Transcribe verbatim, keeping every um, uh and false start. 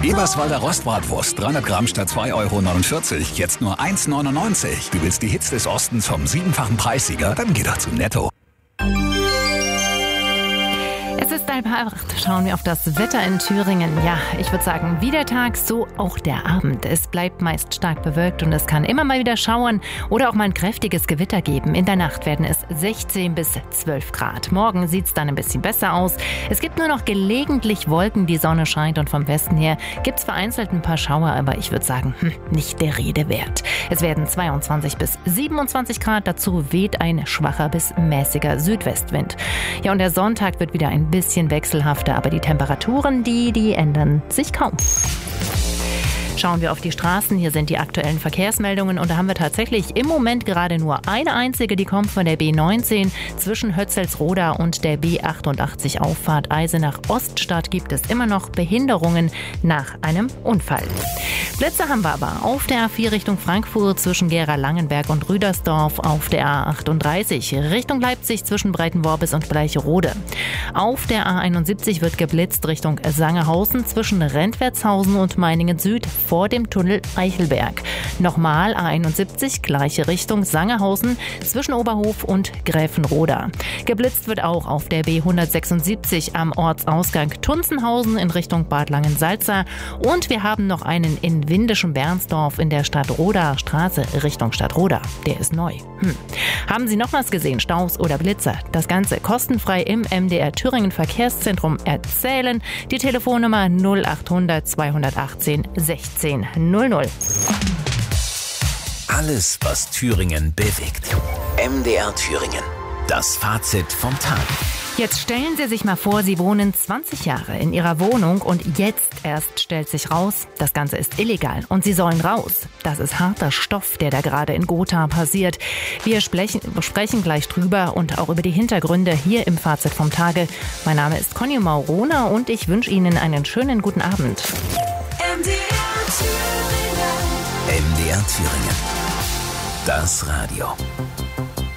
Eberswalder Rostbratwurst, dreihundert Gramm statt zwei Euro neunundvierzig, jetzt nur eins neunundneunzig. Du willst die Hits des Ostens vom siebenfachen Preissieger? Dann geh doch zu Netto. Es ist halb acht. Schauen wir auf das Wetter in Thüringen. Ja, ich würde sagen, wie der Tag, so auch der Abend. Es bleibt meist stark bewölkt und es kann immer mal wieder schauern oder auch mal ein kräftiges Gewitter geben. In der Nacht werden es sechzehn bis zwölf Grad. Morgen sieht es dann ein bisschen besser aus. Es gibt nur noch gelegentlich Wolken, die Sonne scheint und vom Westen her gibt es vereinzelt ein paar Schauer, aber ich würde sagen, hm, nicht der Rede wert. Es werden zweiundzwanzig bis siebenundzwanzig Grad. Dazu weht ein schwacher bis mäßiger Südwestwind. Ja, und der Sonntag wird wieder ein bisschen wechselhafter, aber die Temperaturen, die, die ändern sich kaum. Schauen wir auf die Straßen. Hier sind die aktuellen Verkehrsmeldungen und da haben wir tatsächlich im Moment gerade nur eine einzige, die kommt von der B neunzehn. Zwischen Hötzelsroda und der B achtundachtzig Auffahrt Eisenach-Oststadt gibt es immer noch Behinderungen nach einem Unfall. Blitze haben wir aber auf der A vier Richtung Frankfurt zwischen Gera-Langenberg und Rüdersdorf, auf der A achtunddreißig Richtung Leipzig zwischen Breitenworbis und Bleicherode. Auf der A einundsiebzig wird geblitzt Richtung Sangerhausen zwischen Rentwertshausen und Meiningen Süd vor dem Tunnel Eichelberg. Nochmal A einundsiebzig, gleiche Richtung Sangerhausen zwischen Oberhof und Gräfenroda. Geblitzt wird auch auf der B hundertsechsundsiebzig am Ortsausgang Tunzenhausen in Richtung Bad Langensalza. Und wir haben noch einen in windischem Bernsdorf in der Stadtroder Straße Richtung Stadtroda. Der ist neu. Hm. Haben Sie noch was gesehen? Staus oder Blitzer? Das Ganze kostenfrei im M D R Thüringen Verkehrszentrum erzählen. Die Telefonnummer null achthundert zweihundertachtzehn sechzehn null null. Alles, was Thüringen bewegt. M D R Thüringen. Das Fazit vom Tag. Jetzt stellen Sie sich mal vor, Sie wohnen zwanzig Jahre in Ihrer Wohnung und jetzt erst stellt sich raus, das Ganze ist illegal und Sie sollen raus. Das ist harter Stoff, der da gerade in Gotha passiert. Wir sprechen, sprechen gleich drüber und auch über die Hintergründe hier im Fazit vom Tage. Mein Name ist Conny Maurona und ich wünsche Ihnen einen schönen guten Abend. M D R Thüringen. M D R Thüringen. Das Radio.